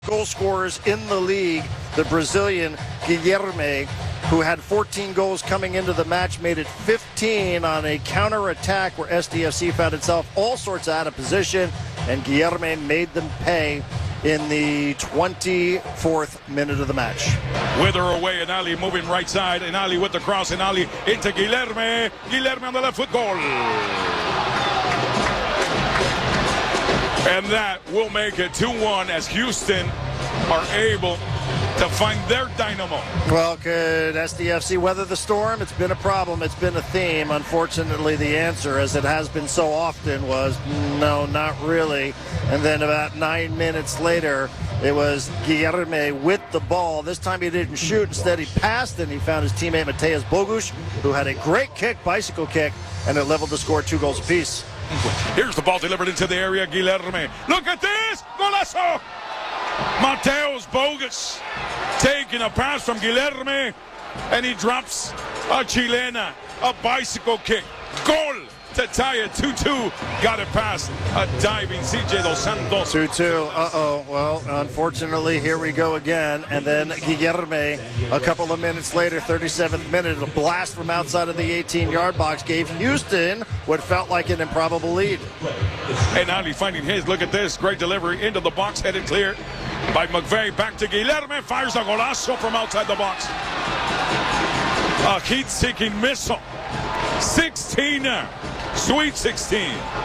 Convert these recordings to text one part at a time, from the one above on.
goal scorers in the league. The Brazilian Guilherme, who had 14 goals coming into the match, made it 15 on a counter-attack where SDFC found itself all sorts out of position, and Guilherme made them pay in the 24th minute of the match. Wither away, and Ali moving right side, and Ali with the cross, and Ali into Guilherme. Guilherme on the left foot, goal. And that will make it 2-1 as Houston are able to find their dynamo. Well, could SDFC weather the storm? It's been a problem. It's been a theme. Unfortunately, the answer, as it has been so often, was no, not really. And then about 9 minutes later, it was Guilherme with the ball. This time he didn't shoot. Instead, he passed, and he found his teammate Mateus Bogusz, who had a great kick, bicycle kick, and it leveled the score 2 goals apiece. Here's the ball delivered into the area. Guilherme. Look at this! Golazo! Mateus Bogusz taking a pass from Guilherme, and he drops a chilena, a bicycle kick. Goal to tie it 2-2. Got it past a diving CJ Dos Santos. 2-2. Uh-oh. Well, unfortunately, here we go again. And then Guilherme, a couple of minutes later, 37th minute, a blast from outside of the 18-yard box gave Houston what felt like an improbable lead. And Ali finding his. Look at this. Great delivery into the box, headed clear by McVeigh. Back to Guilherme. Fires a golazo from outside the box. A heat-seeking missile. 16. Sweet 16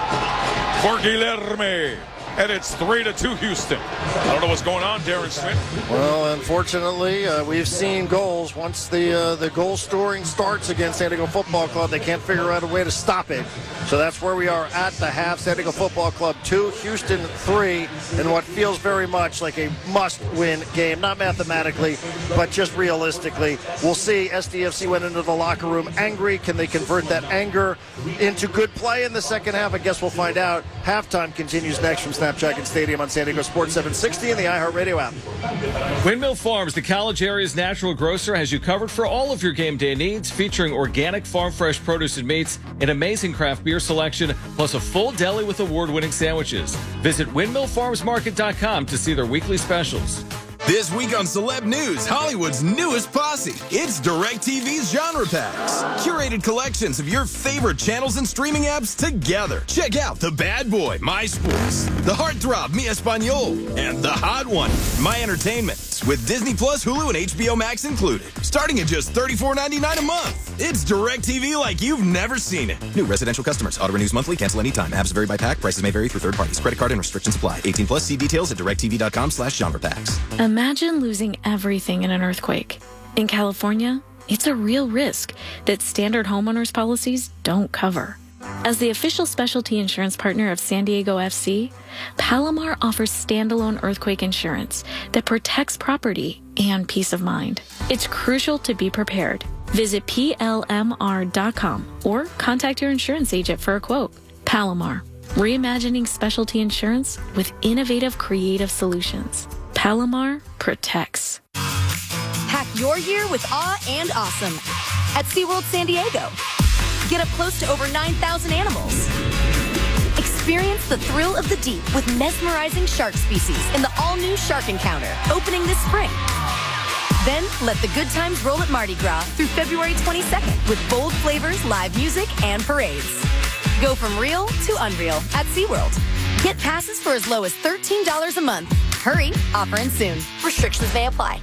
for Guilherme. And it's 3-2 Houston. I don't know what's going on, Darren Smith. Well, unfortunately, we've seen goals. Once the goal scoring starts against San Diego Football Club, they can't figure out a way to stop it. So that's where we are at the half. San Diego Football Club 2, Houston 3, in what feels very much like a must-win game. Not mathematically, but just realistically. We'll see. SDFC went into the locker room angry. Can they convert that anger into good play in the second half? I guess we'll find out. Halftime continues next from Snapdragon Stadium on San Diego Sports 760 and the iHeartRadio app. Windmill Farms, the college area's natural grocer, has you covered for all of your game day needs, featuring organic farm fresh produce and meats, an amazing craft beer selection, plus a full deli with award-winning sandwiches. Visit windmillfarmsmarket.com to see their weekly specials. This week on Celeb News, Hollywood's newest posse. It's DirecTV's Genre Packs. Curated collections of your favorite channels and streaming apps together. Check out The Bad Boy, My Sports, The Heartthrob, Mi Español, and The Hot One, My Entertainment. With Disney Plus, Hulu, and HBO Max included. Starting at just $34.99 a month. It's DirecTV like you've never seen it. New residential customers. Auto renews monthly. Cancel anytime. Apps vary by pack. Prices may vary through third parties. Credit card and restrictions apply. 18 plus. See details at directv.com/genre packs. Imagine losing everything in an earthquake. In California, it's a real risk that standard homeowners policies don't cover. As the official specialty insurance partner of San Diego FC, Palomar offers standalone earthquake insurance that protects property and peace of mind. It's crucial to be prepared. Visit PLMR.com or contact your insurance agent for a quote. Palomar, reimagining specialty insurance with innovative, creative solutions. Palomar protects. Pack your year with awe and awesome at SeaWorld San Diego. Get up close to over 9,000 animals. Experience the thrill of the deep with mesmerizing shark species in the all-new Shark Encounter, opening this spring. Then let the good times roll at Mardi Gras through February 22nd with bold flavors, live music, and parades. Go from real to unreal at SeaWorld. Get passes for as low as $13 a month. Hurry, offer ends soon. Restrictions may apply.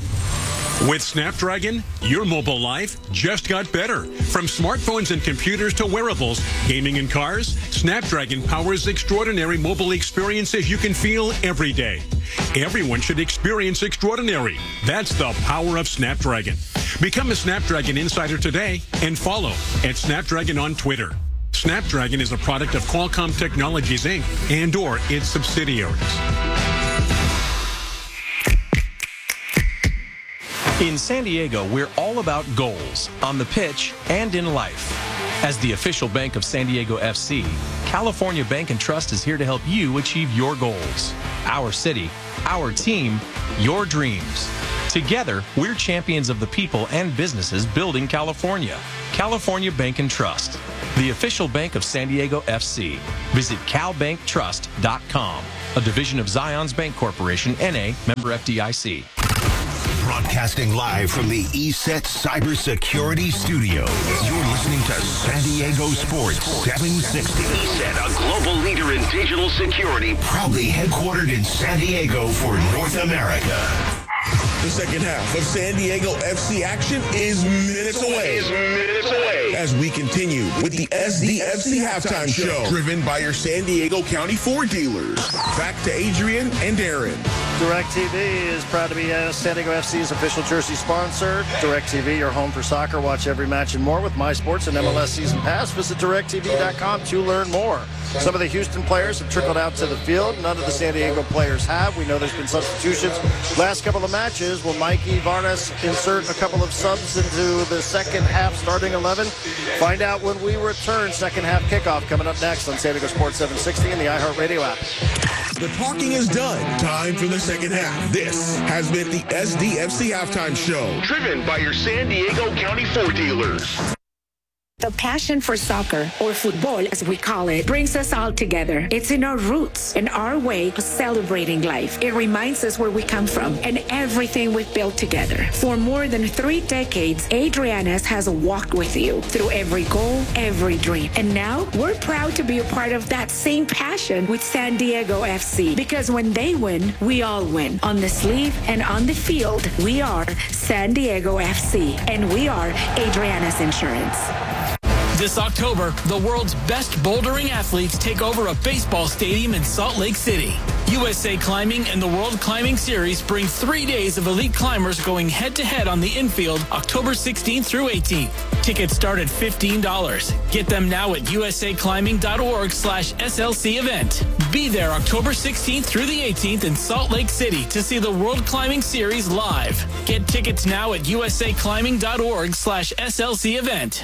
With Snapdragon, your mobile life just got better. From smartphones and computers to wearables, gaming and cars, Snapdragon powers extraordinary mobile experiences you can feel every day. Everyone should experience extraordinary. That's the power of Snapdragon. Become a Snapdragon insider today and follow at Snapdragon on Twitter. Snapdragon is a product of Qualcomm Technologies, Inc. and/or its subsidiaries. In San Diego, we're all about goals, on the pitch and in life. As the official bank of San Diego FC, California Bank & Trust is here to help you achieve your goals. Our city, our team, your dreams. Together, we're champions of the people and businesses building California. California Bank & Trust, the official bank of San Diego FC. Visit calbanktrust.com. a division of Zions Bank Corporation, N.A., member FDIC. Broadcasting live from the ESET Cybersecurity Studios. You're listening to San Diego Sports 760. ESET, a global leader in digital security, proudly headquartered in San Diego for North America. The second half of San Diego FC action is minutes away. As we continue with the SDFC halftime show, driven by your San Diego County Ford dealers. Back to Adrian and Aaron. DirecTV is proud to be San Diego FC's official jersey sponsor. DirecTV, your home for soccer. Watch every match and more with MySports and MLS Season Pass. Visit DirecTV.com to learn more. Some of the Houston players have trickled out to the field. None of the San Diego players have. We know there's been substitutions. Last couple of matches, will Mikey Vargas insert a couple of subs into the second half starting 11? Find out when we return. Second half kickoff coming up next on San Diego Sports 760 and the iHeartRadio app. The talking is done. Time for the second half. This has been the SDFC halftime show, driven by your San Diego County Ford dealers. The passion for soccer, or football as we call it, brings us all together. It's in our roots and our way of celebrating life. It reminds us where we come from and everything we've built together. For more than 3 decades, Adriana's has walked with you through every goal, every dream. And now we're proud to be a part of that same passion with San Diego FC. Because when they win, we all win. On the sleeve and on the field, we are San Diego FC. And we are Adriana's Insurance. This October, the world's best bouldering athletes take over a baseball stadium in Salt Lake City. USA Climbing and the World Climbing Series bring 3 days of elite climbers going head-to-head on the infield October 16th through 18th. Tickets start at $15. Get them now at usaclimbing.org/SLC event. Be there October 16th through the 18th in Salt Lake City to see the World Climbing Series live. Get tickets now at usaclimbing.org/SLC event.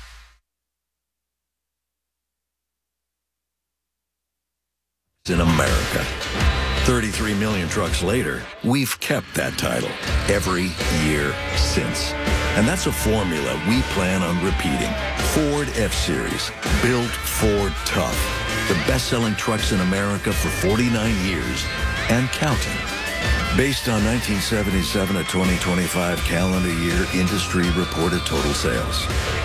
In America. 33 million trucks later, we've kept that title every year since. And that's a formula we plan on repeating. Ford F-Series, built Ford tough. The best-selling trucks in America for 49 years and counting. Based on 1977 to 2025 calendar year industry reported total sales.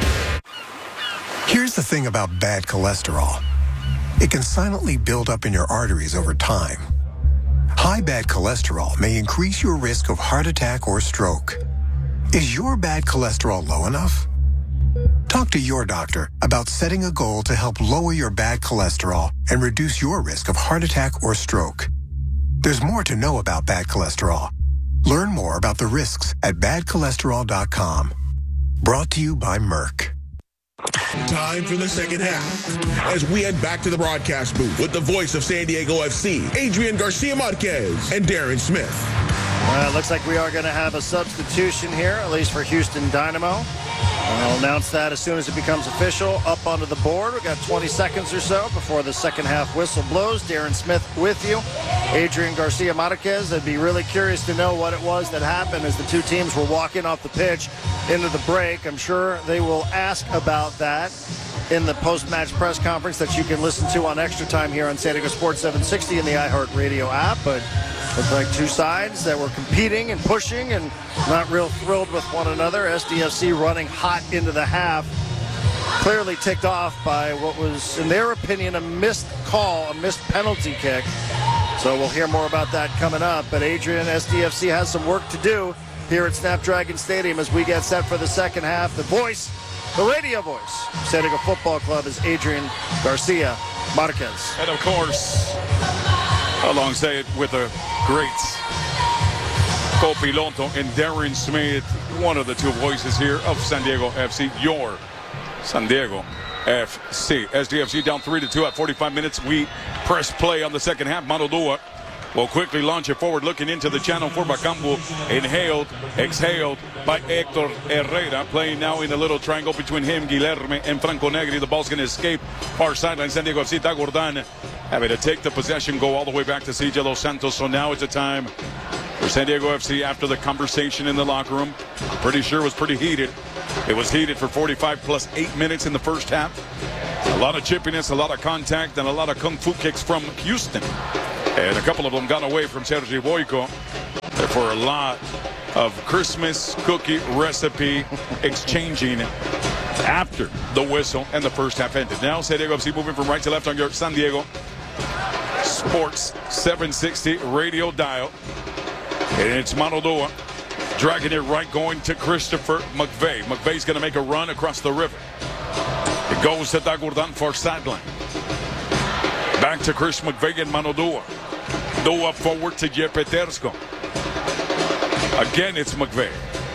Here's the thing about bad cholesterol. It can silently build up in your arteries over time. High bad cholesterol may increase your risk of heart attack or stroke. Is your bad cholesterol low enough? Talk to your doctor about setting a goal to help lower your bad cholesterol and reduce your risk of heart attack or stroke. There's more to know about bad cholesterol. Learn more about the risks at badcholesterol.com. Brought to you by Merck. Time for the second half as we head back to the broadcast booth with the voice of San Diego FC, Adrian Garcia Marquez and Darren Smith. It looks like we are going to have a substitution here, at least for Houston Dynamo. I'll announce that as soon as it becomes official. Up onto the board, we've got 20 seconds or so before the second half whistle blows. Darren Smith with you. Adrian Garcia Marquez. I'd be really curious to know what it was that happened as the two teams were walking off the pitch into the break. I'm sure they will ask about that in the post-match press conference that you can listen to on Extra Time here on San Diego Sports 760 in the iHeartRadio app. But looked like two sides that were competing and pushing and not real thrilled with one another. SDFC running hot into the half. Clearly ticked off by what was, in their opinion, a missed call, a missed penalty kick. So we'll hear more about that coming up. But Adrian, SDFC has some work to do here at Snapdragon Stadium as we get set for the second half. The voice, the radio voice, San Diego Football Club is Adrian Garcia Marquez. And of course, alongside with the greats, Copiloto and Darren Smith, one of the two voices here of San Diego FC, your San Diego FC. SDFC down 3-2 at 45 minutes. We press play on the second half. Manodua will quickly launch it forward, looking into the channel for Bacambu. Inhaled, exhaled by Hector Herrera, playing now in a little triangle between him, Guilherme, and Franco Negri. The ball's going to escape far sideline. San Diego FC, Tagordan having to take the possession, go all the way back to CJ Los Santos. So now it's a time for San Diego FC after the conversation in the locker room. Pretty sure it was pretty heated. It was heated for 45 plus 8 minutes in the first half. A lot of chippiness, a lot of contact, and a lot of kung fu kicks from Houston. And a couple of them got away from Sergio Boyko for a lot of Christmas cookie recipe exchanging after the whistle and the first half ended. Now San Diego FC moving from right to left on your San Diego Sports 760 radio dial. And it's Manodua dragging it right, going to Christopher McVeigh. McVeigh's going to make a run across the river. It goes to Dagurdan for sideline. Back to Chris McVeigh and Manodua. Dua forward to Jeppe Tersko. Again, it's McVeigh.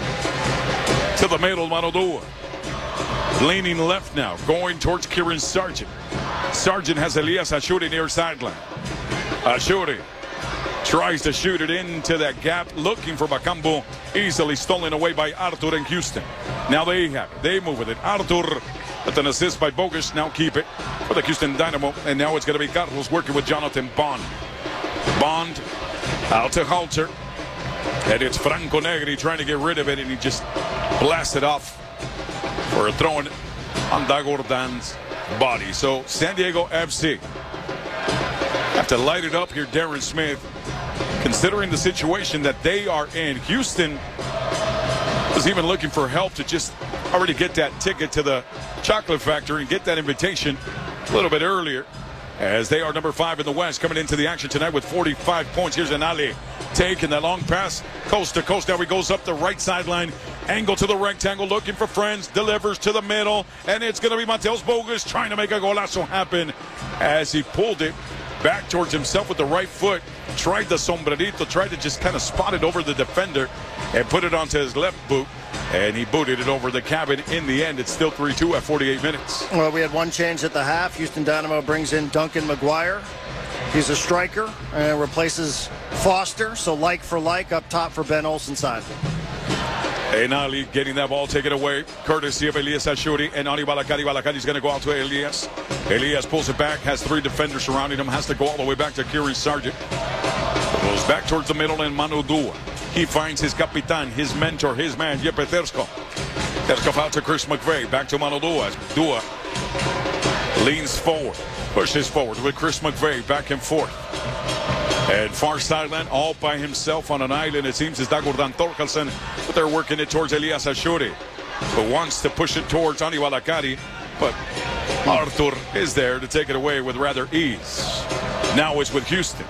To the middle, Manodua. Leaning left now, going towards Kieran Sargent. Sargent has Elias Ashuri near sideline. Ashuri tries to shoot it into that gap, looking for Bakambu. Easily stolen away by Arthur in Houston. Now they have it. They move with it. Arthur with an assist by Bogus. Now keep it for the Houston Dynamo. And now it's going to be Carlos working with Jonathan Bond. Bond out to Halter. And it's Franco Negri trying to get rid of it. And he just blasted off for a throw on Dagurdan's body. So San Diego FC have to light it up here. Darren Smith, considering the situation that they are in. Houston was even looking for help to just already get that ticket to the Chocolate Factory and get that invitation a little bit earlier, as they are number 5 in the West, coming into the action tonight with 45 points. Here's Anali taking that long pass coast to coast. Now he goes up the right sideline, angle to the rectangle, looking for friends, delivers to the middle, and it's going to be Mateus Bogus trying to make a golazo happen as he pulled it back towards himself with the right foot, tried the sombrerito, tried to just kind of spot it over the defender and put it onto his left boot, and he booted it over the cabin. In the end, it's still 3-2 at 48 minutes. Well, we had one change at the half. Houston Dynamo brings in Duncan McGuire. He's a striker and replaces Foster, so like for like up top for Ben Olsen's-side. Enali getting that ball taken away, courtesy of Elias Ashuri and Ani Balakari. Balakari's going to go out to Elias. Elias pulls it back, has 3 defenders surrounding him, has to go all the way back to Kieran Sargent. Goes back towards the middle, and Manodua. He finds his capitan, his mentor, his man, Jeppe Tersko. Tersko out to Chris McVeigh, back to Manodua. Dua leans forward, pushes forward with Chris McVeigh back and forth. And far sideline, all by himself on an island, it seems, is Dagurdan Torkelsen, but they're working it towards Elias Ashuri, who wants to push it towards Ani Balakari, but Arthur is there to take it away with rather ease. Now it's with Houston.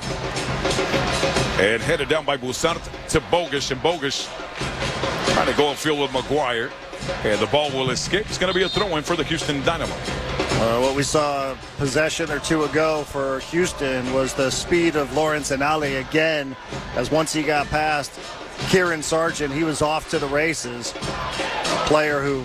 And headed down by Boussart to Bogus, and Bogus trying to go upfield with McGuire. And the ball will escape. It's going to be a throw-in for the Houston Dynamo. What we saw possession or two ago for Houston was the speed of Lawrence Enali again, as once he got past Kieran Sargent, he was off to the races. Player who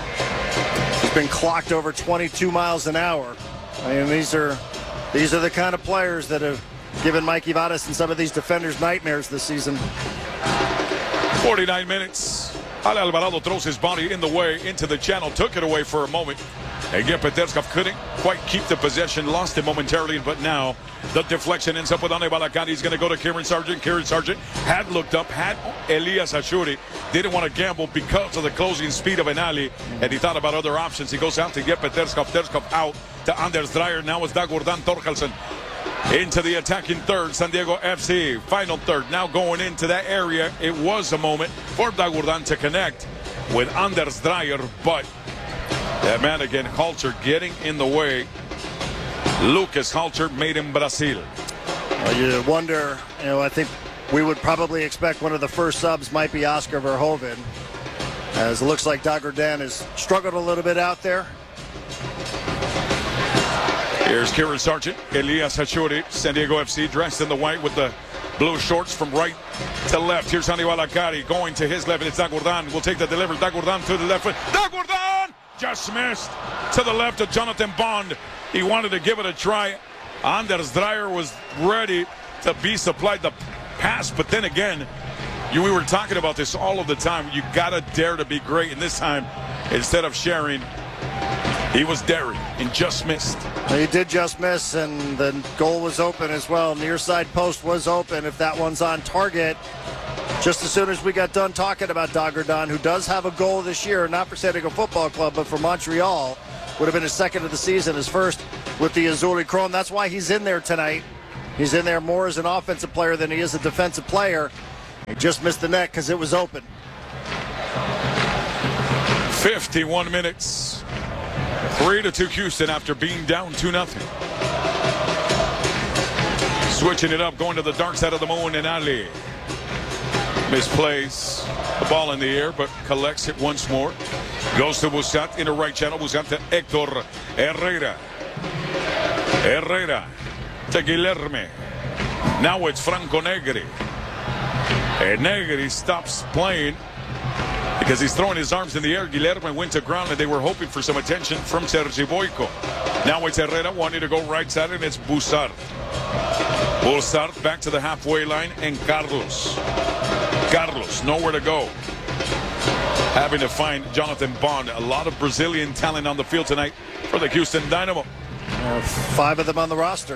has been clocked over 22 miles an hour. I mean, these are the kind of players that have given Mikey Vadas and some of these defenders nightmares this season. 49 minutes. Ale Alvarado throws his body in the way into the channel, took it away for a moment. And Jeppe Tersko couldn't quite keep the possession, lost it momentarily, but now the deflection ends up with Ani Balakari. He's going to go to Kieran Sargent. Kieran Sargent had looked up, had Elias Ashuri, didn't want to gamble because of the closing speed of Enali, and he thought about other options. He goes out to Jeppe Tersko. Tersko out to Anders Dreyer. Now it's Dagurdan Torkelsen into the attacking third. San Diego FC, final third. Now going into that area. It was a moment for Dagurdan to connect with Anders Dreyer, but that man again, Halter, getting in the way. Lucas Halter, made in Brazil. Well, you wonder, I think we would probably expect one of the first subs might be Oscar Verhoeven, as it looks like Dagurdan has struggled a little bit out there. Here's Kieran Sargent, Elias Hachuri, San Diego FC, dressed in the white with the blue shorts from right to left. Here's Ani Balakari going to his left, and it's Dagurdan. Will take the delivery. Dagurdan to the left foot. Dagurdan just missed to the left of Jonathan Bond. He wanted to give it a try. Anders Dreyer was ready to be supplied the pass, but then again, we were talking about this all of the time. You gotta dare to be great, and this time, instead of sharing, he was daring and just missed. He did just miss, and the goal was open as well. Near side post was open. If that one's on target, just as soon as we got done talking about Dagurdan, who does have a goal this year, not for San Diego Football Club, but for Montreal, would have been his second of the season, his first with the Azzurri Chrome. That's why he's in there tonight. He's in there more as an offensive player than he is a defensive player. He just missed the net because it was open. 51 minutes. 3-2 Houston after being down 2-0. Switching it up, going to the dark side of the moon, and Ali misplays the ball in the air, but collects it once more. Goes to Buscat in the right channel. Buscat to Hector Herrera. Herrera to Guilherme. Now it's Franco Negri. And Negri stops playing because he's throwing his arms in the air. Guilherme went to ground, and they were hoping for some attention from Sergi Boyko. Now it's Herrera wanting to go right side, and it's Bussard. Bussard back to the halfway line, and Carlos. Carlos, nowhere to go. Having to find Jonathan Bond. A lot of Brazilian talent on the field tonight for the Houston Dynamo. 5 of them on the roster.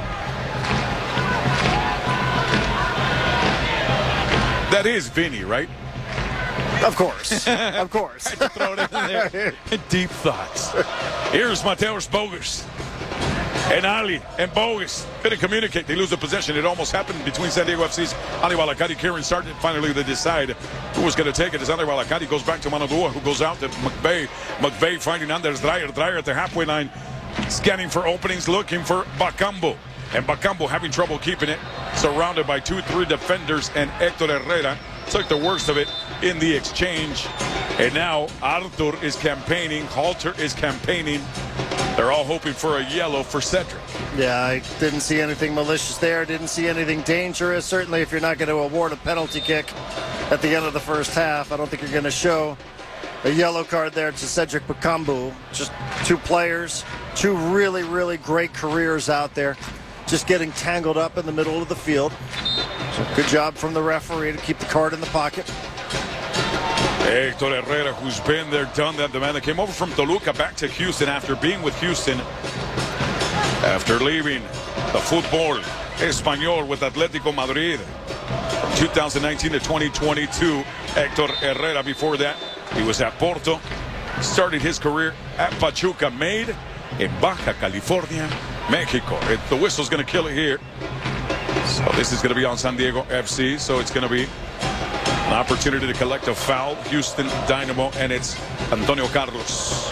That is Vinny, right? Of course. Of course. I had to throw it in there. Deep thoughts. Here's Mateus Bogus. And Ali and Bogus couldn't communicate. They lose the possession. It almost happened between San Diego FC's Ali Walakati, Kieran Sargent. Finally, they decide who was going to take it. As Ali Walakati goes back to Manodua, who goes out to McVeigh. McVeigh finding Anders Dreyer. Dreyer at the halfway line, scanning for openings, looking for Bacambo. And Bacambo having trouble keeping it. Surrounded by 2-3 defenders, and Hector Herrera took the worst of it in the exchange. And now Arthur is campaigning. Halter is campaigning. They're all hoping for a yellow for Cedric. Yeah, I didn't see anything malicious there. Didn't see anything dangerous. Certainly if you're not going to award a penalty kick at the end of the first half, I don't think you're going to show a yellow card there to Cedric Bakambu. Just 2 players, 2 really, really great careers out there, just getting tangled up in the middle of the field. So good job from the referee to keep the card in the pocket. Hector Herrera, who's been there, done that. The man that came over from Toluca back to Houston after being with Houston, after leaving the football Español with Atlético Madrid from 2019 to 2022. Hector Herrera, before that, he was at Porto. Started his career at Pachuca, made in Baja California, Mexico. The whistle's going to kill it here. So this is going to be on San Diego FC. So it's going to be an opportunity to collect a foul. Houston Dynamo, and it's Antonio Carlos.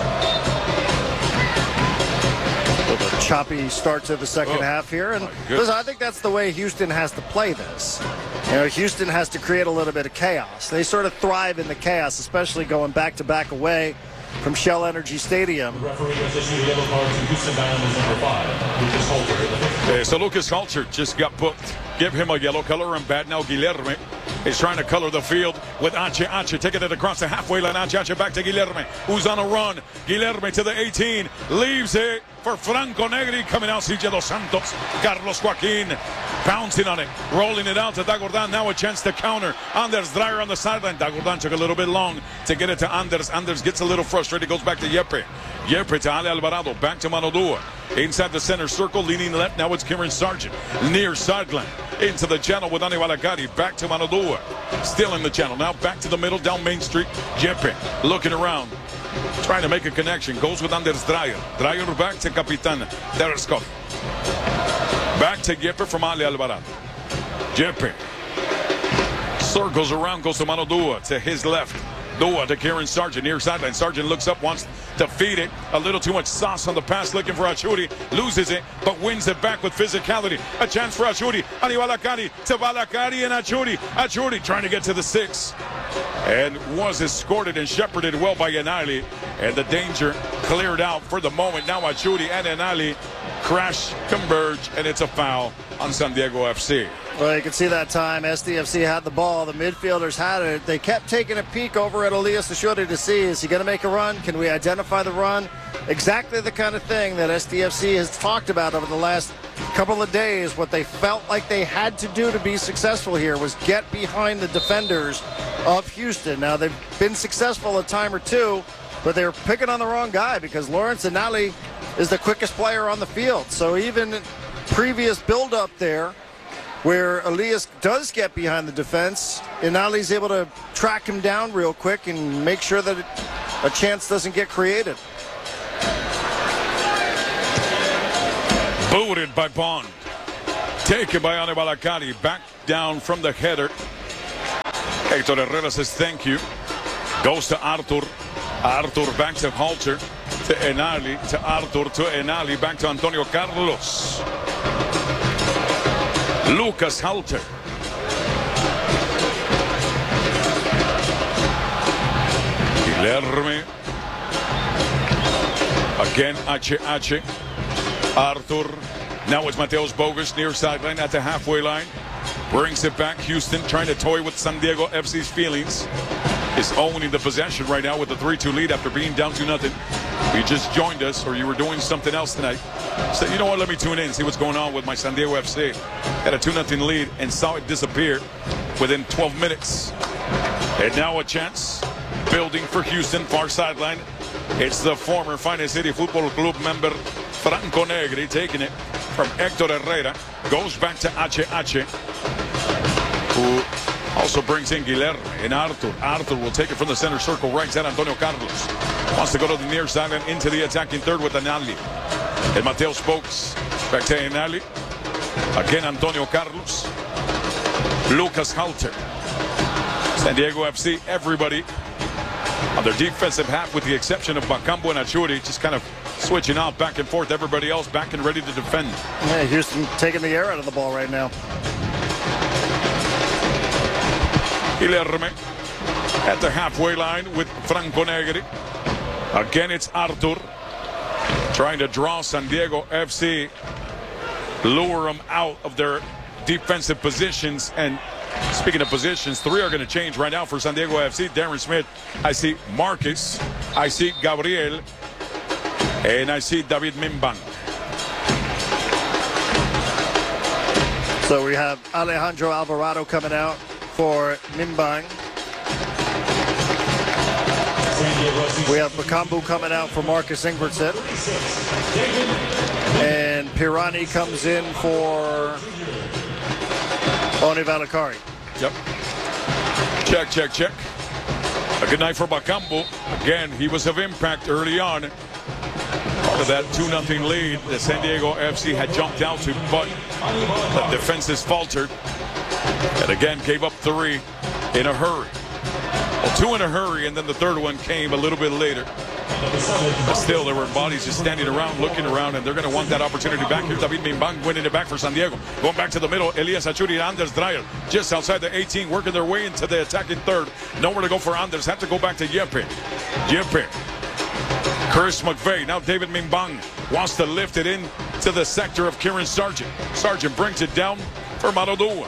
A choppy start to the second half here. And listen, I think that's the way Houston has to play this. You know, Houston has to create a little bit of chaos. They sort of thrive in the chaos, especially going back-to-back away from Shell Energy Stadium. The referee has issued a yellow card to Houston Dynamo's number 5, Lucas Halter. So Lucas Halter just got booked. Give him a yellow color, and bad now Guilherme is trying to color the field with Ache. Ache taking it across the halfway line. Ache back to Guilherme, who's on a run. Guilherme to the 18, leaves it for Franco Negri. Coming out, CJ Dos Santos. Carlos Joaquin pouncing on it, rolling it out to Dagordan. Now a chance to counter. Anders Dreyer on the sideline. Dagordan took a little bit long to get it to Anders. Anders gets a little frustrated, goes back to Yepe. Yepe to Ali Alvarado, back to Manodua. Inside the center circle, leaning left. Now it's Kieran Sargent near sideline. Into the channel with Ani Walakati. Back to Manodua. Still in the channel. Now back to the middle, down Main Street. Yepe looking around, trying to make a connection. Goes with Anders Dreyer. Dreyer back to Capitan Tereskov. Back to Yepe from Ali Alvarado. Yepe circles around, goes to Manodua to his left. Dua to Kieran Sargent near sideline. Sargent looks up, wants to feed it. A little too much sauce on the pass, looking for Achuri. Loses it, but wins it back with physicality. A chance for Achuri. Ani Walakati to Walakati and Achuri. Achuri trying to get to the 6. And was escorted and shepherded well by Yanali. And the danger cleared out for the moment. Now Achuri and Yanali crash, converge, and it's a foul on San Diego FC. Well, you can see that time SDFC had the ball. The midfielders had it. They kept taking a peek over at Elias Ashuri to see, is he going to make a run? Can we identify the run? Exactly the kind of thing that SDFC has talked about over the last couple of days. What they felt like they had to do to be successful here was get behind the defenders of Houston. Now, they've been successful a time or two, but they're picking on the wrong guy because Lawrence Inali is the quickest player on the field. So even previous build-up there, where Elias does get behind the defense, Inali's able to track him down real quick and make sure that a chance doesn't get created. Booted by Bond. Taken by Ane Balakari. Back down from the header. Hector Herrera says thank you. Goes to Arthur. Arthur back to Halter. To Enali. To Arthur. To Enali. Back to Antonio Carlos. Lucas Halter. Guilherme. Again, H. Arthur. Now it's Mateos Bogus near sideline at the halfway line. Brings it back. Houston trying to toy with San Diego FC's feelings. Is owning the possession right now with the 3-2 lead after being down 2-0. You just joined us or you were doing something else tonight. So you know what, let me tune in, see what's going on with my San Diego FC. Had a 2-0 lead and saw it disappear within 12 minutes. And now a chance. Building for Houston, far sideline. It's the former Finest City Football Club member Franco Negri taking it from Hector Herrera. Goes back to H. Who also brings in Guilherme and Arthur. Arthur will take it from the center circle right side. Antonio Carlos wants to go to the near side and into the attacking third with Enali. And Mateos Bogus back to Enali. Again, Antonio Carlos. Lucas Halter. San Diego FC, everybody on their defensive half with the exception of Bacambo and Achuri, just kind of switching out back and forth. Everybody else back and ready to defend. Yeah, Houston taking the air out of the ball right now. Guilherme at the halfway line with Franco Negri. Again, it's Arthur trying to draw San Diego FC, lure them out of their defensive positions. And speaking of positions, 3 are going to change right now for San Diego FC. Darren Smith, I see Marcus, I see Gabriel, and I see David Mimbang. So we have Alejandro Alvarado coming out for Mimbang. We have Bakambu coming out for Marcus Ingvartsen. And Pirani comes in for Oni Valakari. Yep. Check. A good night for Bakambu. Again, he was of impact early on. Part of that 2-0 lead that San Diego FC had jumped out to, but the defenses faltered. And again, gave up 3 in a hurry. Well, 2 in a hurry, and then the third one came a little bit later. But still, there were bodies just standing around, looking around, and they're going to want that opportunity back here. David Mimbang winning it back for San Diego. Going back to the middle, Elias Achuri and Anders Dreyer just outside the 18, working their way into the attacking third. Nowhere to go for Anders. Have to go back to Yepe. Chris McVeigh. Now David Mimbang wants to lift it in to the sector of Kieran Sargent. Sargent brings it down for Manodua.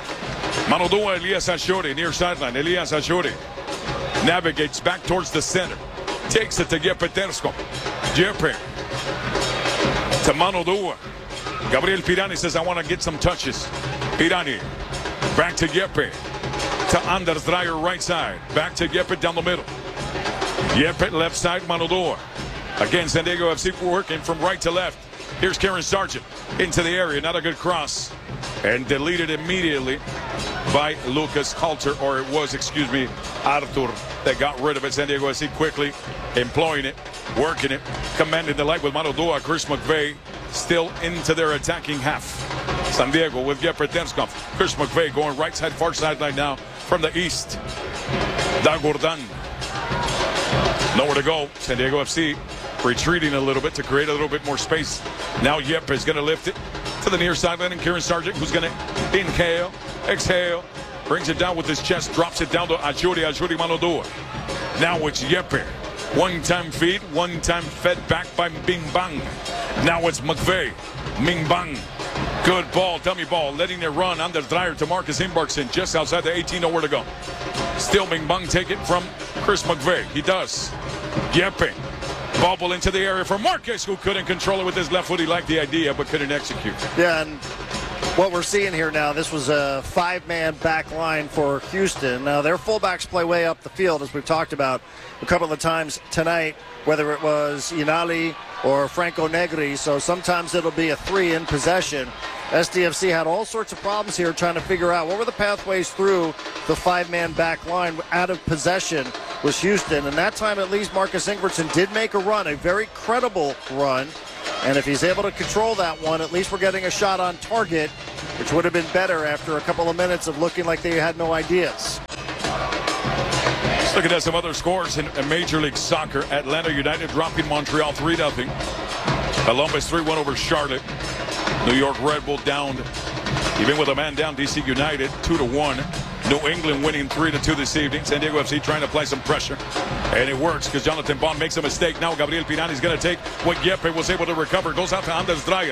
Elias Achuri near sideline. Elias Achuri navigates back towards the center. Takes it to Yepe Tersko. Yepe to Manodua. Gabriel Pirani says, I want to get some touches. Pirani back to Yepe. To Anders Dreyer right side. Back to Yepe down the middle. Yepe left side, Manodua. Again, San Diego FC working from right to left. Here's Kieran Sargent into the area. Not a good cross. And deleted immediately by Lucas Halter, or it was, Arthur that got rid of it. San Diego FC quickly employing it, working it, commanding the light with Manodua. Chris McVeigh still into their attacking half. San Diego with Yeper Terskov. Chris McVeigh going right side, far sideline now from the east. Dagordan. Nowhere to go. San Diego FC retreating a little bit to create a little bit more space. Now Yeper is going to lift it to the near sideline, and Kieran Sargent, who's going to inhale, exhale, brings it down with his chest, drops it down to Achuri Manodua. Now it's Yeper. One-time feed, one-time fed back by Mimbang. Now it's McVeigh. Mimbang. Good ball, dummy ball, letting it run. Anders Dreyer to Marcus Ingvartsen just outside the 18, nowhere to go. Still Mimbang take it from Chris McVeigh. He does. Yeper. Bobble into the area for Marcus, who couldn't control it with his left foot. He liked the idea, but couldn't execute. Yeah, and what we're seeing here now, this was a 5-man back line for Houston. Now, their fullbacks play way up the field, as we've talked about a couple of times tonight, whether it was Inali or Franco Negri. So sometimes it'll be a 3 in possession. SDFC had all sorts of problems here trying to figure out what were the pathways through the 5-man back line out of possession was Houston. And that time, at least, Marcus Ingvartsen did make a run, a very credible run. And if he's able to control that one, at least we're getting a shot on target, which would have been better after a couple of minutes of looking like they had no ideas. Let's look at some other scores in Major League Soccer. Atlanta United dropping Montreal 3-0. Columbus 3-1 over Charlotte. New York Red Bull down, even with a man down, DC United 2-1. New England winning 3-2 this evening. San Diego FC trying to apply some pressure. And it works because Jonathan Bond makes a mistake. Now Gabriel Pirani is going to take what Yepe was able to recover. Goes out to Anders Dreyer.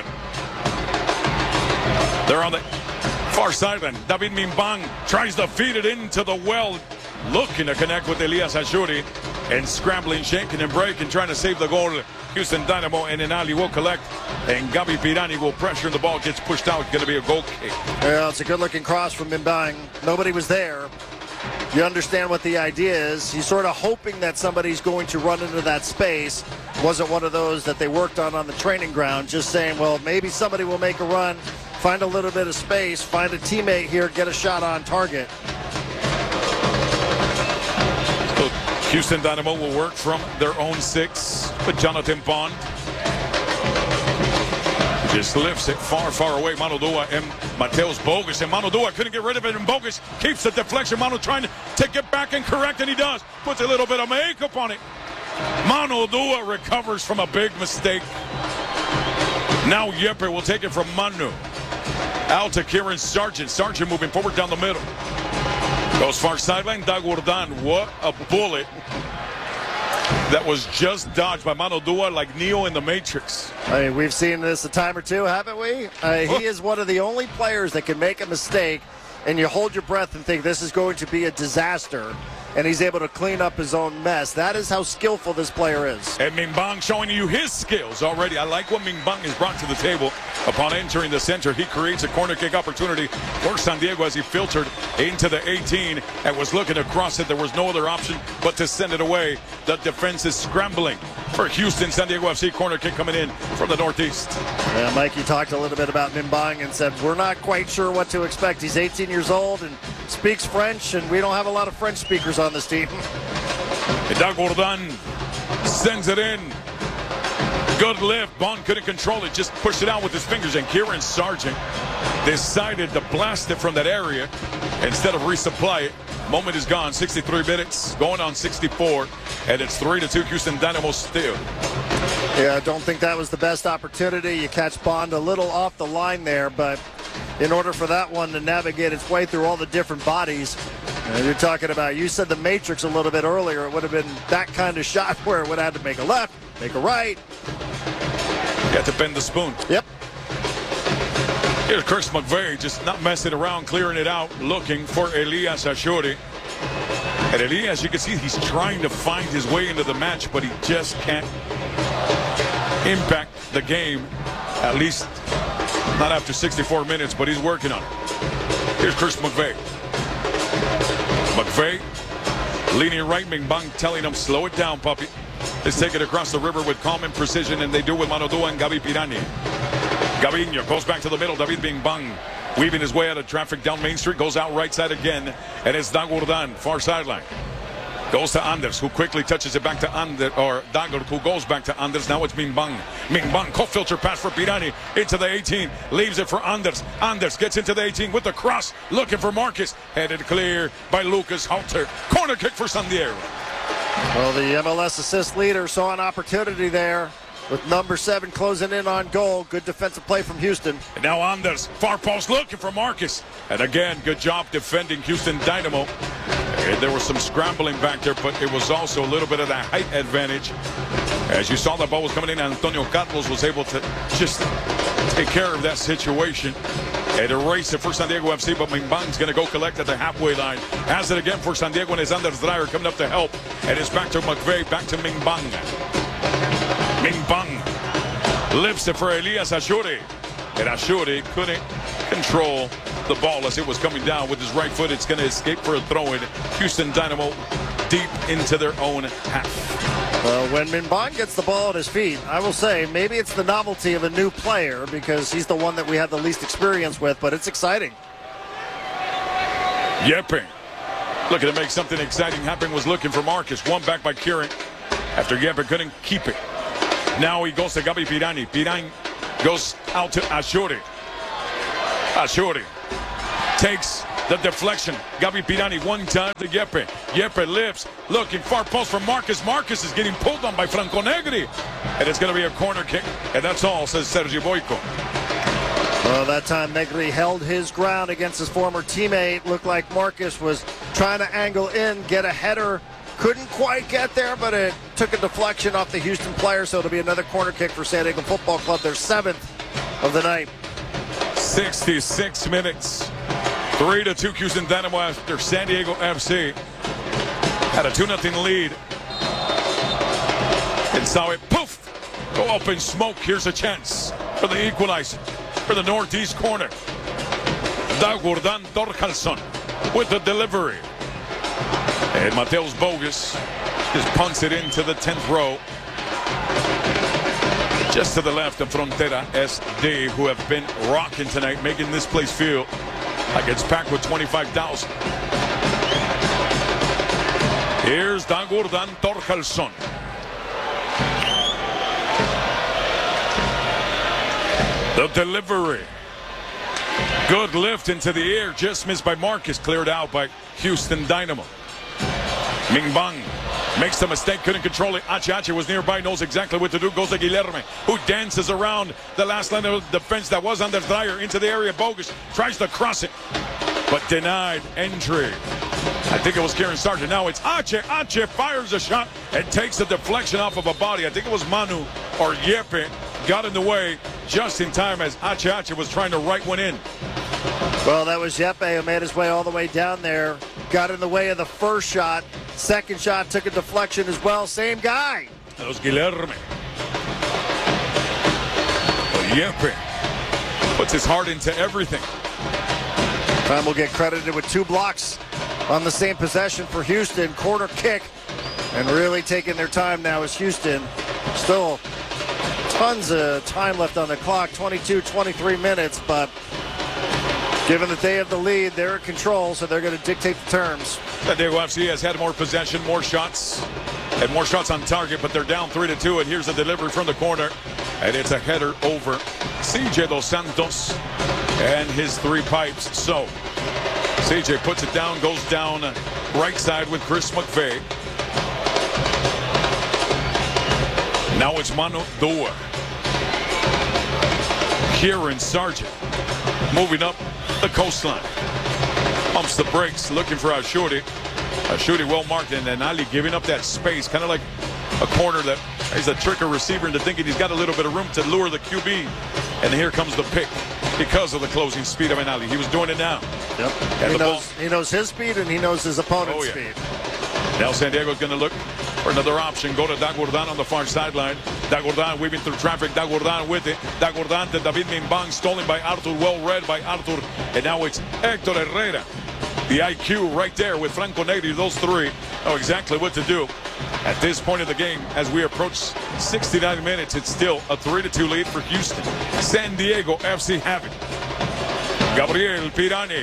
They're on the far sideline. David Mimbang tries to feed it into the well. Looking to connect with Elias Ashuri. And scrambling, shaking and breaking, trying to save the goal. Houston Dynamo and Enali will collect. And Gabi Pirani will pressure. The ball gets pushed out. Going to be a goal kick. Yeah, it's a good-looking cross from Mimbang. Nobody was there. You understand what the idea is. He's sort of hoping that somebody's going to run into that space. Wasn't one of those that they worked on the training ground. Just saying, well, maybe somebody will make a run, find a little bit of space, find a teammate here, get a shot on target. Houston Dynamo will work from their own 6 with Jonathan Bond. Just lifts it far, far away. Manu Dua and Mateus Bogus. And Manu Dua couldn't get rid of it. And Bogus keeps the deflection. Manu trying to take it back and correct, and he does. Puts a little bit of makeup on it. Manu Dua recovers from a big mistake. Now Yepe will take it from Manu. Out to Kieran Sargent. Sargent moving forward down the middle. Goes far sideline. Dagurdan. What a bullet. That was just dodged by Manu Dua like Neo in the Matrix. I mean, we've seen this a time or two, haven't we? He is one of the only players that can make a mistake, and you hold your breath and think this is going to be a disaster, and he's able to clean up his own mess. That is how skillful this player is. And Mimbang showing you his skills already. I like what Mimbang has brought to the table. Upon entering the center, he creates a corner kick opportunity for San Diego as he filtered into the 18 and was looking to cross it. There was no other option but to send it away. The defense is scrambling for Houston. San Diego FC corner kick coming in from the northeast. Yeah, Mikey talked a little bit about Mimbang and said we're not quite sure what to expect. He's 18 years old and speaks French, and we don't have a lot of French speakers on this team. Dagurdan sends it in. Good lift. Bond couldn't control it. Just pushed it out with his fingers. And Kieran Sargent decided to blast it from that area instead of resupply it. Moment is gone. 63 minutes. Going on 64. And it's 3-2 Houston Dynamo still. Yeah, I don't think that was the best opportunity. You catch Bond a little off the line there, but in order for that one to navigate its way through all the different bodies, you're talking about, you said the Matrix a little bit earlier. It would have been that kind of shot where it would have had to make a left, make a right. Got to bend the spoon. Yep. Here's Chris McVeigh just not messing around, clearing it out, looking for Elias Ashuri. And Elias, you can see he's trying to find his way into the match, but he just can't impact the game, at least not after 64 minutes, but he's working on it. Here's Chris McVeigh. McVeigh leaning right, Mimbang telling him, slow it down, puppy. Let's take it across the river with calm and precision, and they do with Manu Dua and Gabi Pirani. Gabiño goes back to the middle. David Mimbang weaving his way out of traffic down Main Street, goes out right side again, and it's Dagurdan, far sideline. Goes to Anders, who quickly touches it back to Anders, or Dagor, who goes back to Anders. Now it's Mimbang. Mimbang, co-filter pass for Pirani into the 18. Leaves it for Anders. Anders gets into the 18 with the cross, looking for Marcus. Headed clear by Lucas Halter. Corner kick for San Diego. Well, the MLS assist leader saw an opportunity there with number 7 closing in on goal. Good defensive play from Houston. And now Anders, far post looking for Marcus. And again, good job defending Houston Dynamo. And there was some scrambling back there, but it was also a little bit of that height advantage. As you saw, the ball was coming in, Antonio Carlos was able to just take care of that situation and erase it for San Diego FC, but Mimbang's going to go collect at the halfway line. Has it again for San Diego, and it's Anders Dreyer coming up to help. And it's back to McVeigh, back to Mimbang. Mimbang lifts it for Elias Ashuri. And Ashuri couldn't control the ball as it was coming down with his right foot. It's going to escape for a throw-in. Houston Dynamo deep into their own half. Well, when Mimbang gets the ball at his feet, I will say maybe it's the novelty of a new player because he's the one that we have the least experience with, but it's exciting. Yepe looking to make something exciting happen, was looking for Marcus. One back by Kieran after Yepe couldn't keep it. Now he goes to Gabi Pirani. Pirani goes out to Ashuri. Ashuri takes the deflection. Gabi Pirani one time to Yepe. Yepe lifts, looking far post from Marcus. Marcus is getting pulled on by Franco Negri. And it's going to be a corner kick. And that's all, says Sergio Boyko. Well, that time Negri held his ground against his former teammate. Looked like Marcus was trying to angle in, get a header. Couldn't quite get there, but it took a deflection off the Houston player, so it'll be another corner kick for San Diego Football Club, their 7th of the night. 66 minutes. 3-2 Houston Dynamo after San Diego FC had a 2-0 lead. And saw it, poof, go up in smoke. Here's a chance for the equalizer for the northeast corner. Dagurdan Torjalson with the delivery. And Mateus Bogus just punts it into the 10th row. Just to the left of Frontera SD, who have been rocking tonight, making this place feel like it's packed with 25,000. Here's Dagurdan Torjalson. The delivery. Good lift into the air, just missed by Marcus, cleared out by Houston Dynamo. Ming Bang makes the mistake, couldn't control it. Ache was nearby, knows exactly what to do. Goes to Guilherme, who dances around the last line of defense that was Anders Dreyer into the area. Bogus tries to cross it, but denied entry. I think it was Kieran Sargent. Now it's Ache. Ache fires a shot and takes the deflection off of a body. I think it was Manu or Yepe. Got in the way just in time as Ache was trying to right one in. Well, that was Yepe who made his way all the way down there. Got in the way of the first shot. Second shot took a deflection as well. Same guy. That was Guilherme. Yepe puts his heart into everything. Time will get credited with 2 blocks on the same possession for Houston. Corner kick. And really taking their time now is Houston. Still tons of time left on the clock. 23 minutes, but given that they have the lead, they're in control, so they're going to dictate the terms. San Diego FC has had more possession, more shots, and more shots on target, but they're down 3-2, and here's a delivery from the corner, and it's a header over CJ Dos Santos and his 3 pipes. So CJ puts it down, goes down right side with Chris McVeigh. Now it's Manu Dua. Kieran Sargent moving up the coastline. Pumps the brakes, looking for Ashuri. Ashuri well marked, and then Ali giving up that space, kind of like a corner that he's a tricker receiver into thinking he's got a little bit of room to lure the QB. And here comes the pick because of the closing speed of Ali. He was doing it now. Yep. And he knows his speed and he knows his opponent's speed. Now San Diego's going to look for another option. Go to Dagurdan on the far sideline. Dagurdan weaving through traffic. Dagurdan with it. Dagurdan to David Mimbang, stolen by Arthur. Well read by Arthur. And now it's Hector Herrera. The IQ right there with Franco Negri. Those 3 know exactly what to do. At this point of the game, as we approach 69 minutes, it's still a 3-2 lead for Houston. San Diego FC have it. Gabriel Pirani.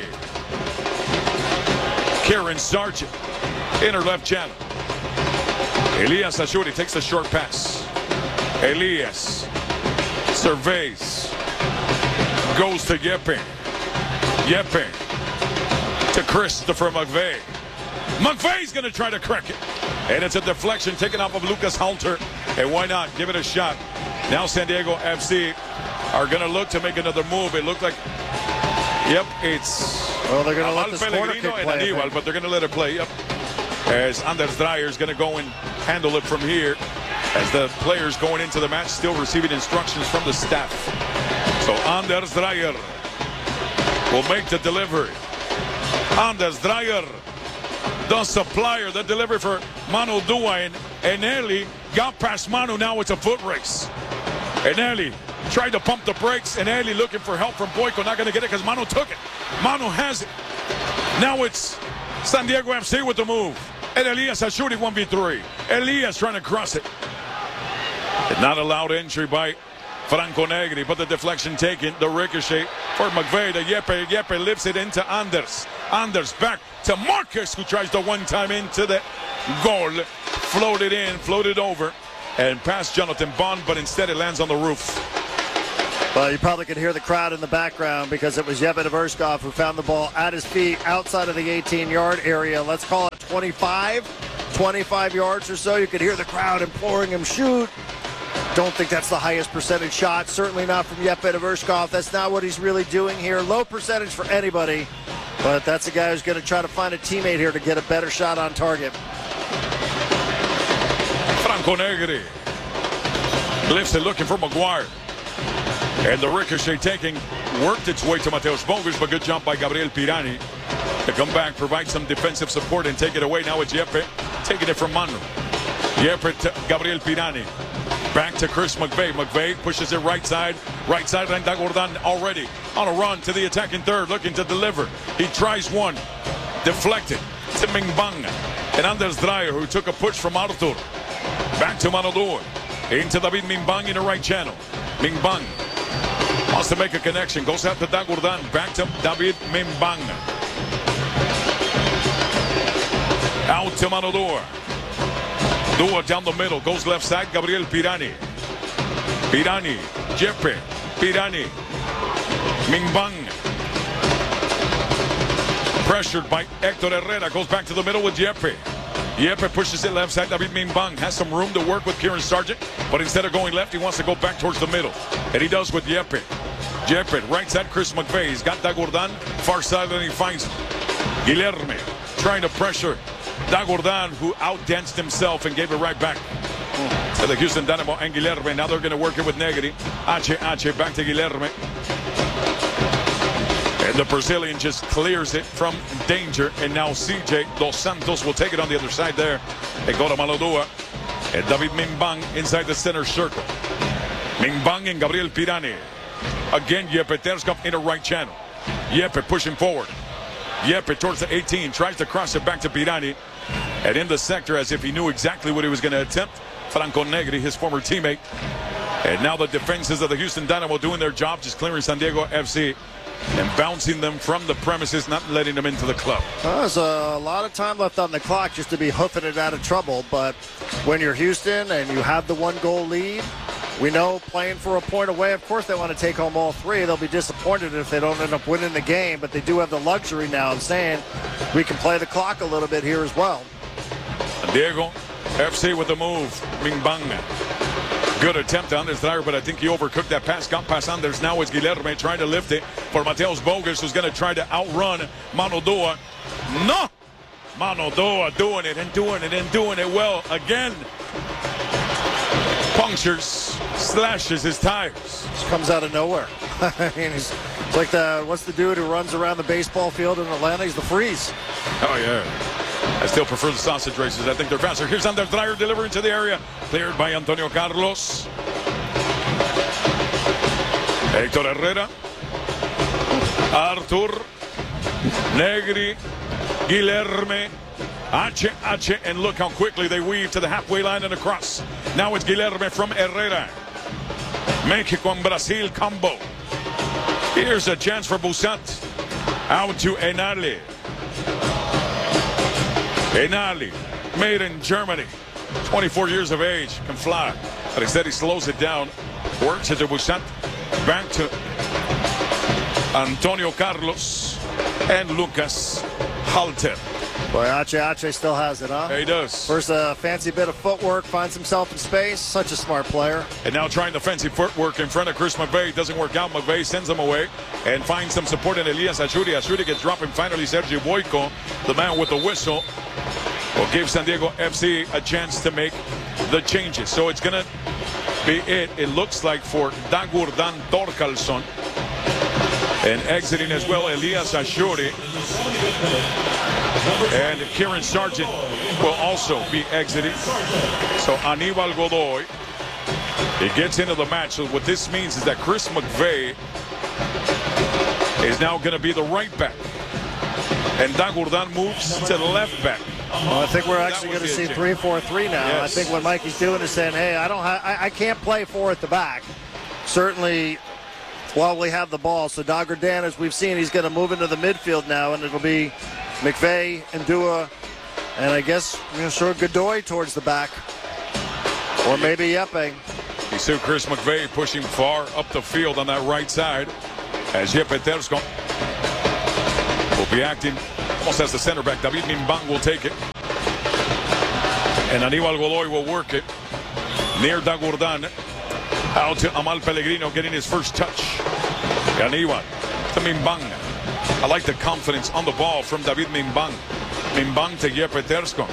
Kieran Sargent. Inner left channel. Elias Ashuri takes the short pass. Elias surveys. Goes to Yepe. Yepe to Christopher McVeigh. McVeigh's going to try to crack it. And it's a deflection taken off of Lucas Halter. And why not? Give it a shot. Now San Diego FC are going to look to make another move. It looked like, yep, it's well, they're going to let this corner kick play, Aníbal, but they're going to let it play. Yep. As Anders Dreyer is going to go and handle it from here. As the players going into the match still receiving instructions from the staff. So Anders Dreyer will make the delivery. Anders Dreyer, the supplier, the delivery for Manu Dua, and Eneli got past Manu. Now it's a foot race. Eneli tried to pump the brakes. Eneli looking for help from Boyko, not going to get it because Manu took it. Manu has it. Now it's San Diego FC with the move. And Elias Ashuri 1v3. Elias trying to cross it. Not allowed entry by Franco Negri, but the deflection taken. The ricochet for McVeigh to Yepe. Yepe lifts it into Anders. Anders back to Marcus, who tries to one-time into the goal. Floated in, floated over. and past Jonathan Bond, but instead it lands on the roof. Well, you probably could hear the crowd in the background because it was Yepet Everskov who found the ball at his feet outside of the 18-yard area. Let's call it 25 yards or so. You could hear the crowd imploring him, shoot. Don't think that's the highest percentage shot. Certainly not from Yepet Everskov. That's not what he's really doing here. Low percentage for anybody, but that's a guy who's going to try to find a teammate here to get a better shot on target. Franco Negri lifts it looking for McGuire. And the ricochet taking worked its way to Mateus Bogus, but good job by Gabriel Pirani to come back, provide some defensive support, and take it away. Now it's Yepet taking it from Manu. Yepet to Gabriel Pirani. Back to Chris McVeigh. McVeigh pushes it right side. Right side, Renda Gordon already on a run to the attacking third, looking to deliver. He tries one. Deflected to Mingbang. And Anders Dreyer, who took a push from Arthur. Back to Manodor. Into David Mingbang in the right channel. Mingbang wants to make a connection. Goes out to Dagurdan. Back to David Mingbang. Out to Manodor. Dua down the middle. Goes left side. Gabriel Pirani. Pirani. Yepet. Pirani. Mingbang. Pressured by Hector Herrera. Goes back to the middle with Yepet. Yepet pushes it left side. David Mingbang has some room to work with Kieran Sargent, but instead of going left, he wants to go back towards the middle. And he does with Yepet. Yepet, right side, Chris McVeigh. He's got Dagurdan. Far side, and he finds Guilherme trying to pressure Dagurdan, who outdanced himself and gave it right back to the Houston Dynamo and Guilherme. Now they're going to work it with Negri. Ache back to Guilherme. And the Brazilian just clears it from danger. And now CJ Dos Santos will take it on the other side there. They go to Malodua. And David Mingbang inside the center circle. Mingbang and Gabriel Pirani. Again, Yepet Everskov in the right channel. Yepet pushing forward. Yepet towards the 18. Tries to cross it back to Pirani. And in the sector, as if he knew exactly what he was going to attempt, Franco Negri, his former teammate. And now the defenses of the Houston Dynamo doing their job, just clearing San Diego FC. And bouncing them from the premises, not letting them into the club. Well, there's a lot of time left on the clock just to be hoofing it out of trouble. But when you're Houston and you have the 1-goal lead, we know playing for a point away, of course they want to take home all three. They'll be disappointed if they don't end up winning the game. But they do have the luxury now of saying we can play the clock a little bit here as well. San Diego FC with the move. Mingbang. Good attempt on Anders Dreyer, but I think he overcooked that pass. Got past Anders. Now it's Guilherme trying to lift it for Mateus Bogus, who's going to try to outrun Manodua. No! Manodua doing it and doing it and doing it well again. Punctures, slashes his tires. Just comes out of nowhere. I mean, it's like what's the dude who runs around the baseball field in Atlanta? He's the Freeze. Oh, yeah. I still prefer the sausage races. I think they're faster. Here's Anders Dreyer delivering to the area. Cleared by Antonio Carlos. Hector Herrera. Arthur. Negri. Guilherme. Ache. And look how quickly they weave to the halfway line and across. Now it's Guilherme from Herrera. Mexico and Brazil combo. Here's a chance for Busat. Out to Enali. Enali, made in Germany, 24 years of age, can fly. But instead he slows it down, works it to Busat, back to Antonio Carlos and Lucas Halter. Boy, Ache still has it, huh? Yeah, he does. First a fancy bit of footwork, finds himself in space. Such a smart player. And now trying the fancy footwork in front of Chris McVeigh. Doesn't work out. McVeigh sends him away and finds some support in Elias Ashuri. Ashuri gets dropped, and finally Sergio Boyko, the man with the whistle, will give San Diego FC a chance to make the changes. So it's going to be it looks like, for Dagurdan Torkalson. And exiting as well, Elias Ashuri. And Kieran Sargent will also be exiting. So Aníbal Godoy, he gets into the match. So what this means is that Chris McVeigh is now going to be the right back. And Dagurdan moves to the left back. Well, I think we're actually going to see 3-4-3 now. Yes. I think what Mikey's doing is saying, hey, I can't play four at the back. Certainly while we have the ball. So Dagurdan, as we've seen, he's going to move into the midfield now, and it'll be McVeigh and Dua, and I guess we're going to show Godoy towards the back. Or maybe Yeppe. You see Chris McVeigh pushing far up the field on that right side as Yeppe Terskon will be acting almost as the center back. David Mimbang will take it. And Aníbal Godoy will work it near Dagurdan. Out to Amal Pellegrino getting his first touch. Aníbal to Mimbang. I like the confidence on the ball from David Mimbang. Mimbang to Yeppe Terskon.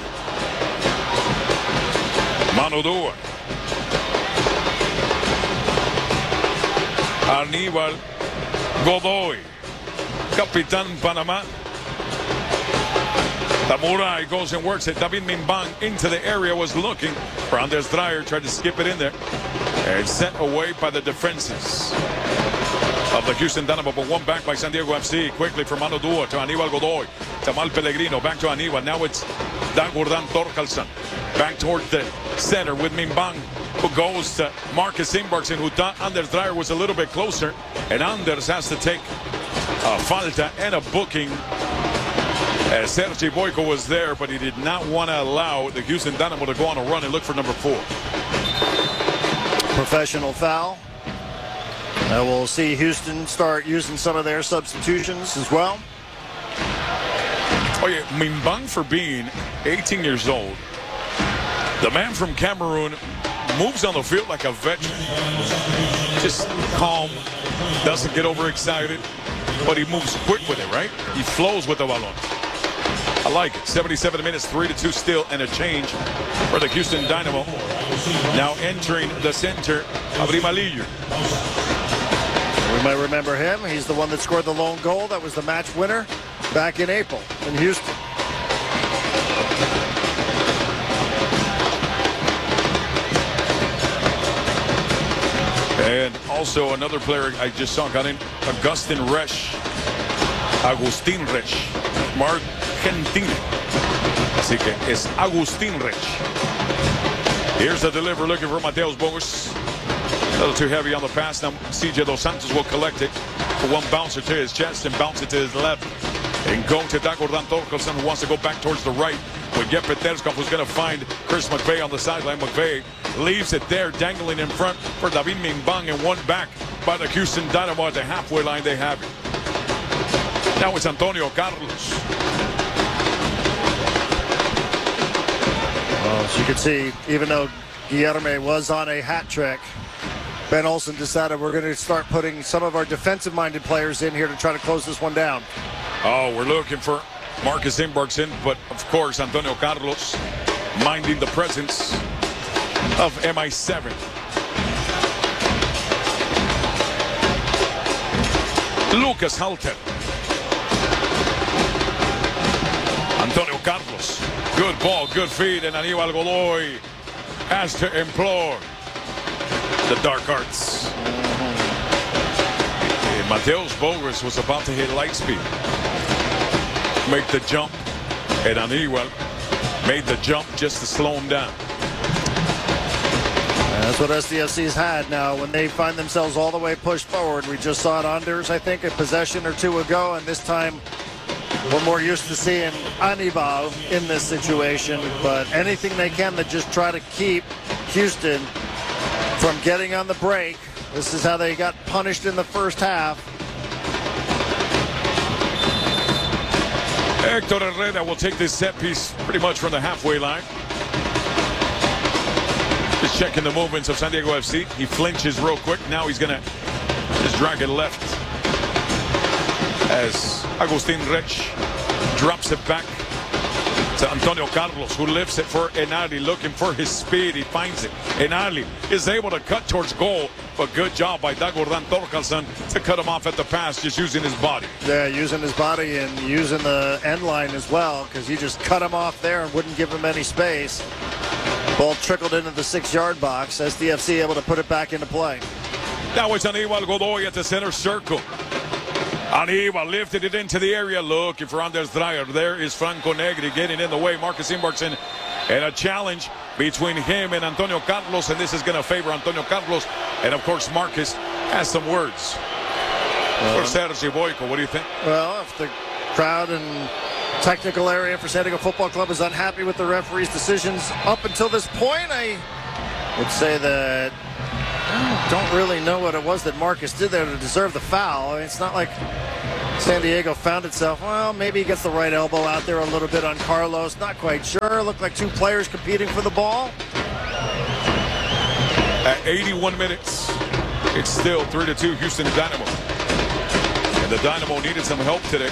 Mano Dua. Aníbal Godoy. Capitán Panamá. Tamurai goes and works it. David Mimbang into the area, was looking for Anders Dreyer, tried to skip it in there. And sent away by the defenses of the Houston Dynamo, but one back by San Diego FC. Quickly from Mano Dua to Aníbal Godoy. To Mal Pellegrino, back to Aníbal. Now it's Dagurdan Torkalsson. Back toward the center with Mimbang, who goes to Marcus Imbarksen, who thought Anders Dreyer was a little bit closer. And Anders has to take a falta and a booking. Sergi Boyko was there, but he did not want to allow the Houston Dynamo to go on a run and look for number 4. Professional foul. Now we'll see Houston start using some of their substitutions as well. Oh yeah, Mimbang, for being 18 years old, the man from Cameroon moves on the field like a veteran. Just calm, doesn't get overexcited, but he moves quick with it, right? He flows with the ballon. I like it. 77 minutes, 3-2 still, and a change for the Houston Dynamo. Now entering the center, Abrimalillo. We might remember him. He's the one that scored the lone goal. That was the match winner back in April in Houston. And also another player I just saw got in, Agustin Resch. Agustin Resch. Argentina. Así que es Agustin Resch. Here's the delivery, looking for Mateus Bogus. A little too heavy on the pass. Now CJ Dos Santos will collect it for one bouncer to his chest and bounce it to his left. And go to Dagurdan Torkelson, who wants to go back towards the right. When Yeppe Terskon was going to find Chris McVeigh on the sideline. McVeigh leaves it there, dangling in front for David Mimbang, and one back by the Houston Dynamo at the halfway line. They have it. Now it's Antonio Carlos. Well, as you can see, even though Guilherme was on a hat trick, Ben Olsen decided we're going to start putting some of our defensive-minded players in here to try to close this one down. Oh, we're looking for Marcus Imbarksen, but of course Antonio Carlos minding the presence of MI7. Lucas Halter. Antonio Carlos. Good ball, good feed, and Aníbal Godoy has to implore the dark arts. And Mateus Bogus was about to hit light speed. Make the jump, and Aníbal made the jump just to slow him down. And that's what SDFC's had now when they find themselves all the way pushed forward. We just saw it Anders, I think, a possession or two ago, and this time we're more used to seeing Aníbal in this situation. But anything they can to just try to keep Houston from getting on the break. This is how they got punished in the first half. Hector Herrera will take this set piece pretty much from the halfway line. Just checking the movements of San Diego FC. He flinches real quick. Now he's going to just drag it left as Agustin Resch drops it back to Antonio Carlos, who lifts it for Enali, looking for his speed. He finds it. Enali is able to cut towards goal, but good job by Dagurdan Torkalsson to cut him off at the pass, just using his body. Yeah, using his body and using the end line as well, because he just cut him off there and wouldn't give him any space. Ball trickled into the 6-yard box. SDFC able to put it back into play. Now it's Aníbal Godoy at the center circle. Aníbal lifted it into the area, looking for Anders Dreyer. There is Franco Negri getting in the way. Marcus Imbarksen, and a challenge between him and Antonio Carlos, and this is going to favor Antonio Carlos. And of course, Marcus has some words for Sergi Boyko. What do you think? Well, if the crowd and technical area for San Diego Football Club is unhappy with the referee's decisions up until this point, I would say that I don't really know what it was that Marcus did there to deserve the foul. I mean, it's not like San Diego found itself. Well, maybe he gets the right elbow out there a little bit on Carlos. Not quite sure. Looked like two players competing for the ball. At 81 minutes, it's still 3-2 Houston Dynamo. And the Dynamo needed some help today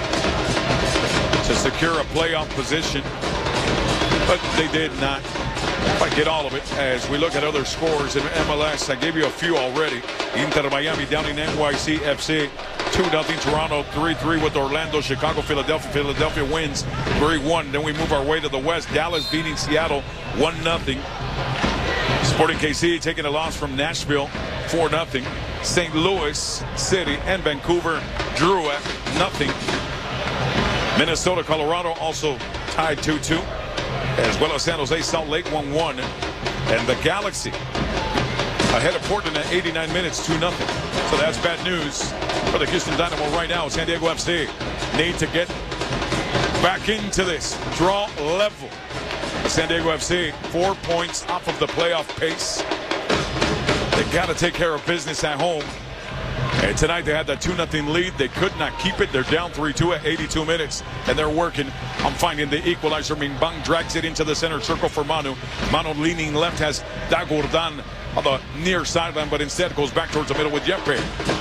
to secure a playoff position, but they did not quite get all of it. As we look at other scores in MLS, I gave you a few already. Inter Miami down in NYC FC 2-0. Toronto 3-3 with Orlando. Chicago, Philadelphia. Philadelphia wins 3-1. Then we move our way to the West. Dallas beating Seattle 1-0. Sporting KC taking a loss from Nashville 4-0. St. Louis City and Vancouver drew at 0. Minnesota, Colorado also tied 2-2, as well as San Jose, Salt Lake 1-1, and the Galaxy ahead of Portland at 89 minutes 2-0. So that's bad news for the Houston Dynamo right now. San Diego FC need to get back into this draw level. San Diego FC 4 points off of the playoff pace. They got to take care of business at home. And tonight they had that 2-0 lead. They could not keep it. They're down 3-2 at 82 minutes. And they're working on finding the equalizer. Mingbang drags it into the center circle for Manu. Manu leaning left has Dagordan on the near sideline, but instead goes back towards the middle with Yepe.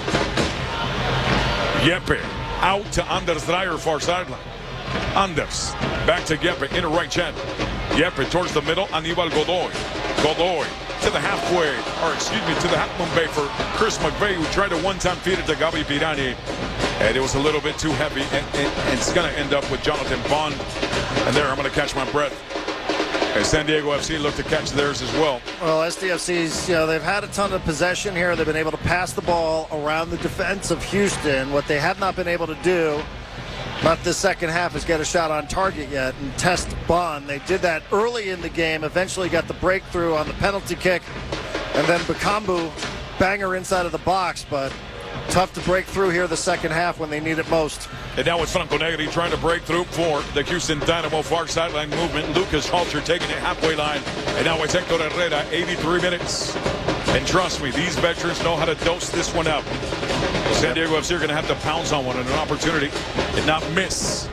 Yepe out to Anders Dreyer, far sideline. Anders back to Yepe, inner right channel. Yepe towards the middle, Aníbal Godoy. Godoy to the halfway, to the half moon bay for Chris McVeigh, who tried to one-time feed it to Gabi Pirani. And it was a little bit too heavy, and it's going to end up with Jonathan Bond. And there, I'm going to catch my breath. And San Diego FC look to catch theirs as well. Well, SDFC's, they've had a ton of possession here. They've been able to pass the ball around the defense of Houston. What they have not been able to do, not this second half, is get a shot on target yet and test Bond. They did that early in the game, eventually got the breakthrough on the penalty kick, and then Bakambu, banger inside of the box, but tough to break through here the second half when they need it most. And now it's Franco Negri trying to break through for the Houston Dynamo far sideline movement. Lucas Halter taking it halfway line. And now it's Hector Herrera, 83 minutes. And trust me, these veterans know how to dose this one up. San Diego FC are going to have to pounce on one and an opportunity and not miss.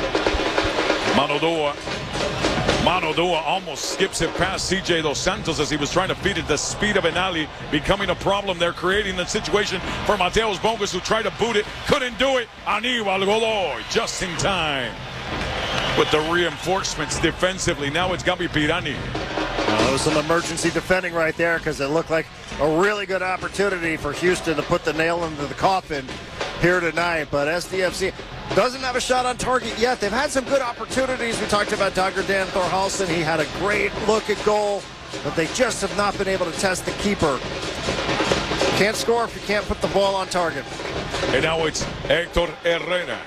Mano Dua almost skips it past CJ Dos Santos as he was trying to feed it. The speed of Enali becoming a problem. They're creating the situation for Mateus Bongas, who tried to boot it, couldn't do it. Aníbal Godoy just in time with the reinforcements defensively. Now it's Gabi Pirani. There was some emergency defending right there because it looked like a really good opportunity for Houston to put the nail into the coffin here tonight. But SDFC doesn't have a shot on target yet. They've had some good opportunities. We talked about Dagordan Thorhalson. He had a great look at goal, but they just have not been able to test the keeper. Can't score if you can't put the ball on target. And now it's Hector Herrera.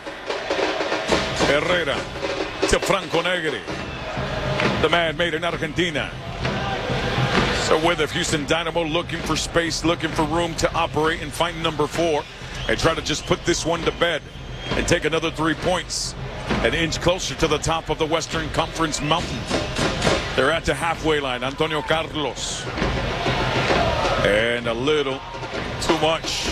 Herrera to Franco Negri. The man made in Argentina. So with the Houston Dynamo looking for space, looking for room to operate and find number 4 and try to just put this one to bed and take another 3 points, an inch closer to the top of the Western Conference mountain. They're at the halfway line. Antonio Carlos. And a little too much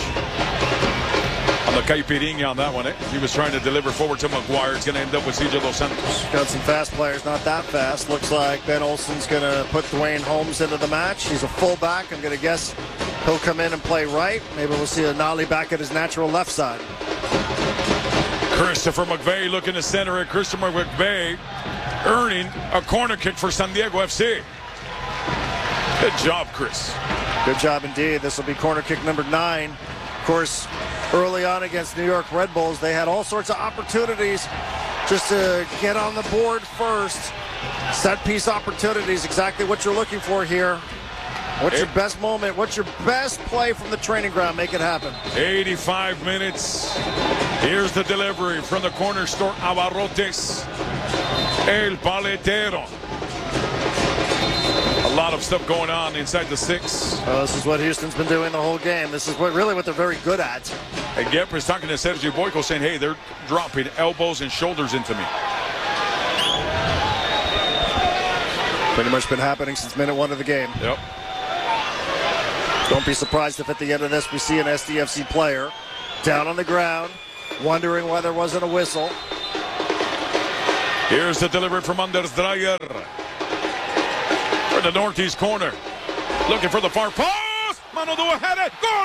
on the caipirinha on that one. He was trying to deliver forward to McGuire. It's going to end up with CJ Dos Santos. Got some fast players, not that fast. Looks like Ben Olsen's going to put Dwayne Holmes into the match. He's a fullback. I'm going to guess he'll come in and play right. Maybe we'll see Enali back at his natural left side. Christopher McVeigh looking to center it. Christopher McVeigh earning a corner kick for San Diego FC. Good job, Chris. Good job indeed. This will be corner kick number 9. Of course, early on against New York Red Bulls, they had all sorts of opportunities just to get on the board first. Set piece opportunities, exactly what you're looking for here. What's your best moment? What's your best play from the training ground? Make it happen. 85 minutes. Here's the delivery from the corner store, Abarrotes. El Paletero. A lot of stuff going on inside the 6. This is what Houston's been doing the whole game. This is really what they're very good at. And Gepper's talking to Sergio Boyko saying, hey, they're dropping elbows and shoulders into me. Pretty much been happening since minute 1 of the game. Yep. Don't be surprised if at the end of this we see an SDFC player down on the ground, wondering why there wasn't a whistle. Here's the delivery from Anders Dreyer. For the northeast corner. Looking for the far post. Mano Dua had it. Goal!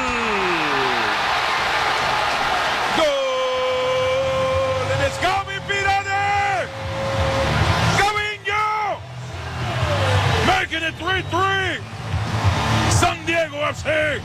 Goal! And it's Gabi Pirani! Gavinho! Making it 3-3. San Diego FC.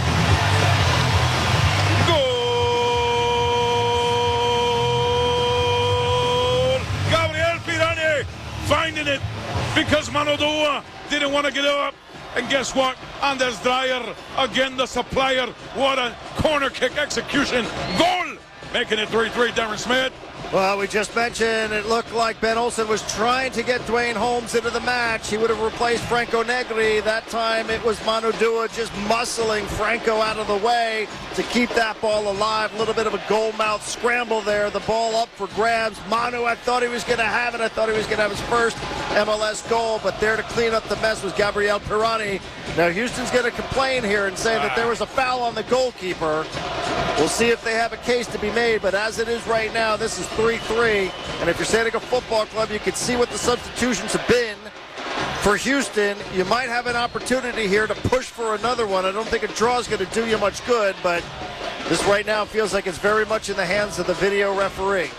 Goal! Gabriel Pirani finding it because Mano Dua didn't want to get up. And guess what? Anders Dreyer, again the supplier. What a corner kick execution. Goal! Making it 3-3, Darren Smith. Well, we just mentioned it looked like Ben Olsen was trying to get Dwayne Holmes into the match. He would have replaced Franco Negri. That time it was Manu Dua just muscling Franco out of the way to keep that ball alive. A little bit of a goal-mouth scramble there. The ball up for grabs. Manu, I thought he was going to have it. I thought he was going to have his first MLS goal. But there to clean up the mess was Gabriel Pirani. Now Houston's going to complain here and say that there was a foul on the goalkeeper. We'll see if they have a case to be made. But as it is right now, this is 3-3, and if you're San Diego Football Club, you can see what the substitutions have been for Houston. You might have an opportunity here to push for another one. I don't think a draw is going to do you much good, but this right now feels like it's very much in the hands of the video referee.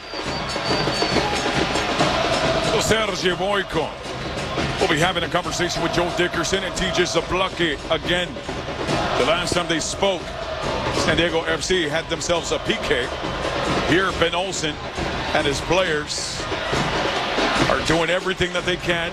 So Sergio Boyko will be having a conversation with Joe Dickerson and TJ Zablocki again. The last time they spoke, San Diego FC had themselves a PK. Here, Ben Olsen and his players are doing everything that they can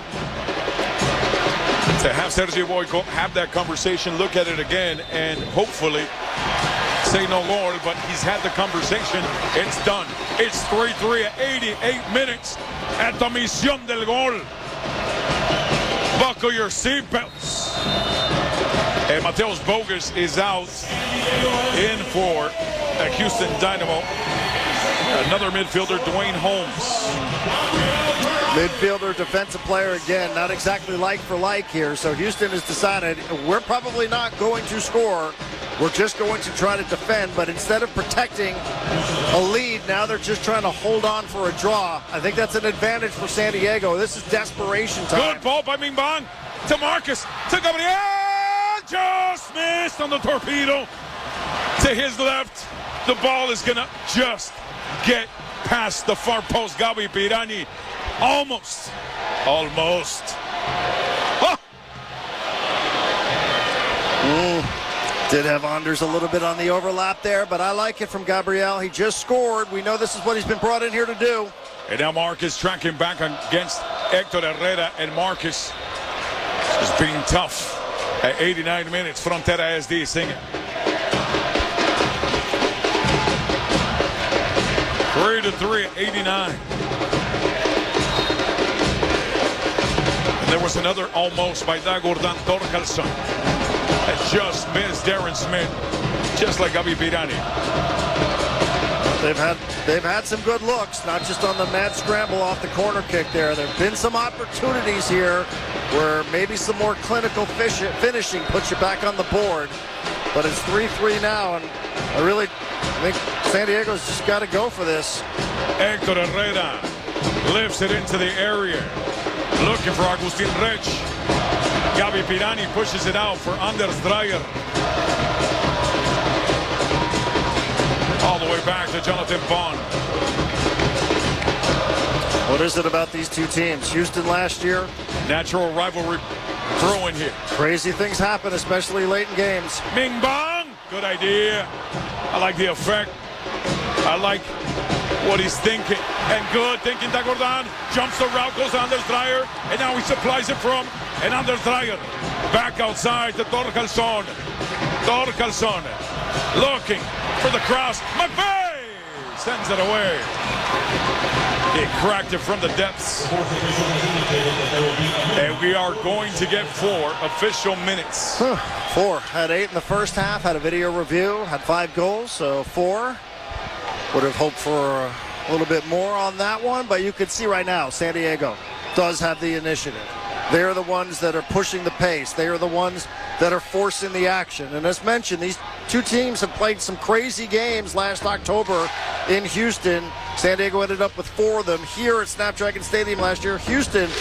to have Sergio Boyko have that conversation, look at it again, and hopefully say no more. But he's had the conversation. It's done. It's 3-3 at 88 minutes at the Misión del Gol. Buckle your seatbelts. And Mateus Bogus is out in for the Houston Dynamo. Another midfielder, Dwayne Holmes. Midfielder, defensive player again, not exactly like for like here. So Houston has decided we're probably not going to score. We're just going to try to defend. But instead of protecting a lead, now they're just trying to hold on for a draw. I think that's an advantage for San Diego. This is desperation time. Good ball by Ming Bang to Marcus, to Gabriel. Just missed on the torpedo. To his left. The ball is going to just get past the far post. Gabi Pirani almost. Oh. Did have Anders a little bit on the overlap there, but I like it from Gabriel. He just scored. We know this is what he's been brought in here to do. And now Marcus tracking back against Hector Herrera, and Marcus is being tough at 89 minutes. Frontera SD singing. 3-3 at 89. And there was another almost by Dagordan Torkalson. That just missed Darren Smith, just like Gabi Pirani. They've had some good looks, not just on the mad scramble off the corner kick there. There have been some opportunities here where maybe some more clinical finishing puts you back on the board. But it's 3-3 now, and I think San Diego's just got to go for this. Hector Herrera lifts it into the area. Looking for Agustin Rech. Gabi Pirani pushes it out for Anders Dreyer. All the way back to Jonathan Bond. What is it about these two teams? Houston last year. Natural rivalry brewing here. Crazy things happen, especially late in games. Ming Bang, good idea. I like the effect. I like what he's thinking. And good thinking, Dagordan. Jumps the route, goes Anders Dreyer. And now he supplies it from and Anders Dreyer. Back outside to Torkalson. Torkalson looking for the cross. McVeigh sends it away. He cracked it from the depths. And we are going to get 4 official minutes. 4. Had 8 in the first half. Had a video review. Had 5 goals, so 4. Would have hoped for a little bit more on that one, but you can see right now San Diego does have the initiative. They are the ones that are pushing the pace. They are the ones that are forcing the action. And as mentioned, these two teams have played some crazy games last October in Houston. San Diego ended up with 4 of them here at Snapdragon Stadium last year. Houston